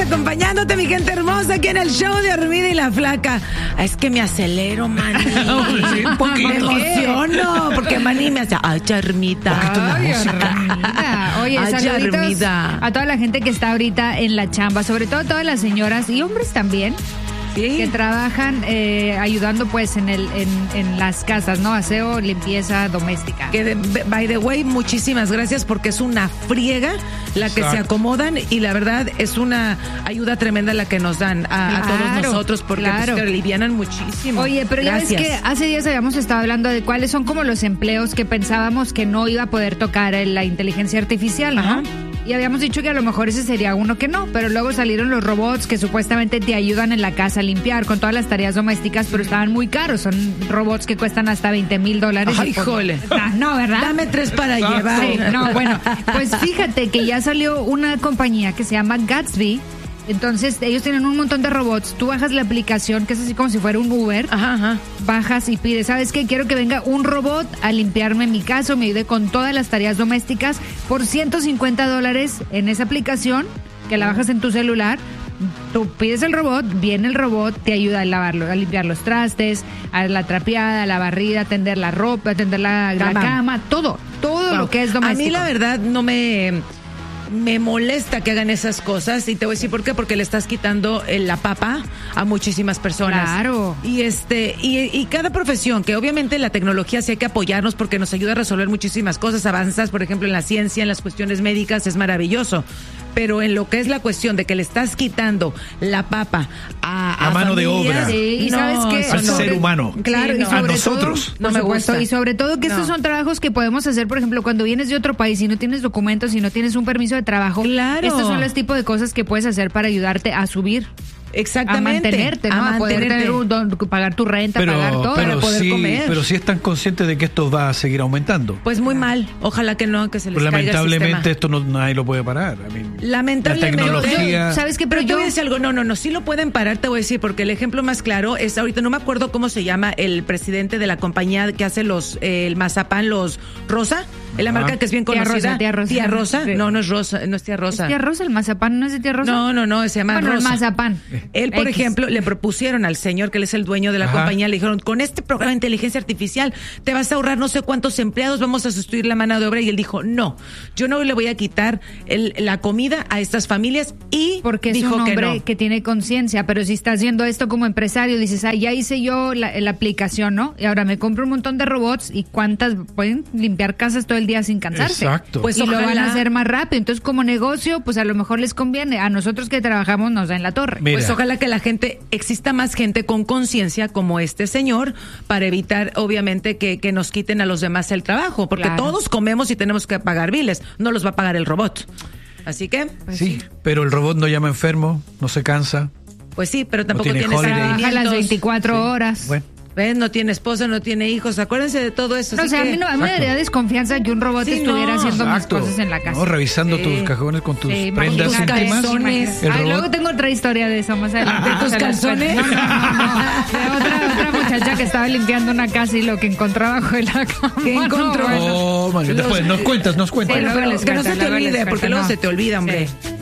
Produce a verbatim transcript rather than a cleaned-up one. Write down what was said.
acompañándote, mi gente hermosa, aquí en el show de Hormida y la Flaca. Es que me acelero, Mani. Sí, un poquito. Me emociono, porque Mani me hace, ay, Charmita. Ay, Hormida. Oye, Ay, saluditos Charmida. a toda la gente que está ahorita en la chamba, sobre todo todas las señoras y hombres también. Sí. Que trabajan eh, ayudando pues en el en, en las casas, ¿no? Aseo, limpieza doméstica. Que de, by the way, muchísimas gracias porque es una friega la que Exacto. se acomodan y la verdad es una ayuda tremenda la que nos dan a, a todos Claro, nosotros porque claro. pues, que alivianan muchísimo. Oye, pero ya gracias. ves que hace días habíamos estado hablando de cuáles son como los empleos que pensábamos que no iba a poder tocar la inteligencia artificial, ¿no? Ajá. Y habíamos dicho que a lo mejor ese sería uno que no, pero luego salieron los robots que supuestamente te ayudan en la casa a limpiar con todas las tareas domésticas, pero estaban muy caros. Son robots que cuestan hasta veinte mil dólares. Ay, híjole. Ah, no, ¿verdad? Dame tres para llevar. Sí, no, bueno, pues fíjate que ya salió una compañía que se llama Gatsby. Entonces, ellos tienen un montón de robots. Tú bajas la aplicación, que es así como si fuera un Uber. Ajá, ajá. Bajas y pides, ¿sabes qué? Quiero que venga un robot a limpiarme mi casa, me ayude con todas las tareas domésticas por ciento cincuenta dólares en esa aplicación, que la bajas en tu celular. Tú pides el robot, viene el robot, te ayuda a lavarlo, a limpiar los trastes, a la trapeada, a la barrida, a tender la ropa, a tender la, la Cama. cama, todo, todo Wow. lo que es doméstico. A mí la verdad no me me molesta que hagan esas cosas y te voy a decir por qué, porque le estás quitando eh, la papa a muchísimas personas. Claro. Y este y, y cada profesión, que obviamente la tecnología sí hay que apoyarnos porque nos ayuda a resolver muchísimas cosas, avanzas, por ejemplo, en la ciencia, en las cuestiones médicas, es maravilloso. Pero en lo que es la cuestión de que le estás quitando la papa a, La a mano de familias, obra. Sí, y no, sabes qué, eso Al no. ser humano. Claro, Sí, y no. sobre A nosotros. todo, No por me supuesto, gusta. y sobre todo que No. estos son trabajos que podemos hacer, por ejemplo, cuando vienes de otro país y no tienes documentos y no tienes un permiso de trabajo. Claro. Estos son los tipos de cosas que puedes hacer para ayudarte a subir, Exactamente. a mantenerte, ¿no? A, poder mantenerte. tener un, don- pagar tu renta, Pero, pagar todo. pero, para poder sí, comer. pero sí están conscientes de que esto va a seguir aumentando. Pues muy mal. Ojalá que no, que se les Pero caiga el lamentablemente sistema. esto no, nadie lo puede parar. I mean, Lamentablemente. La tecnología. Yo- ¿sabes qué? Pero Pero, te yo- voy a decir algo, no, no, no, sí lo pueden parar, te voy a decir, porque el ejemplo más claro es, ahorita no me acuerdo cómo se llama el presidente de la compañía que hace los, eh, el mazapán, los Rosa, es la Ajá. marca que es bien Tía conocida. Rosa, Tía Rosa. Tía Rosa, Sí. no, no es Rosa, no es Tía Rosa. ¿Es tía Rosa el mazapán? ¿No es de tía Rosa? No, no, no, se llama Bueno, el Rosa. mazapán. Él, por X. ejemplo, le propusieron al señor, que él es el dueño de la Ajá. compañía, le dijeron, con este programa de inteligencia artificial te vas a ahorrar no sé cuántos empleados, vamos a sustituir la mano de obra. Y él dijo, no, yo no le voy a quitar el- la comida a estas familias y Porque es dijo un hombre que que, no. tiene conciencia, pero si estás haciendo esto como empresario, dices, ah, ya hice yo la, la aplicación, ¿no? Y ahora me compro un montón de robots y cuántas pueden limpiar casas todo el día sin cansarse. Exacto. Pues y lo van ojalá. a hacer más rápido. Entonces, como negocio, pues a lo mejor les conviene. A nosotros que trabajamos nos da en la torre. Mira. Pues ojalá que la gente, exista más gente con conciencia como este señor para evitar, obviamente, que, que nos quiten a los demás el trabajo, porque Claro. todos comemos y tenemos que pagar biles, no los va a pagar el robot. Así que, Pues sí, pero el robot no llama enfermo, no se cansa. pues sí, pero tampoco tiene tiene holiday. Trabaja las sentimientos. veinticuatro horas. Bueno, ¿Ves? No tiene esposa, no tiene hijos, acuérdense de todo eso. No, o así sea, a que- mí, no, a mí me Exacto. daría desconfianza que un robot Sí, estuviera no, haciendo exacto. mis cosas en la casa. No, revisando Sí. tus cajones con tus Sí, prendas imagínate, íntimas. calzones. El Ay, robot. luego tengo otra historia de eso más adelante. ¿De tus Se las calzones? cuento. No, no, no, no. De otra, otra muchacha que estaba limpiando una casa y lo que encontró abajo de la cama. ¿Qué encontró? No, bueno. Oh, man, después nos cuentas, nos cuentas. Sí, Bueno, luego pero les que no cuento, se te luego les olvide, cuento, porque luego no. se te olvida, hombre. Sí.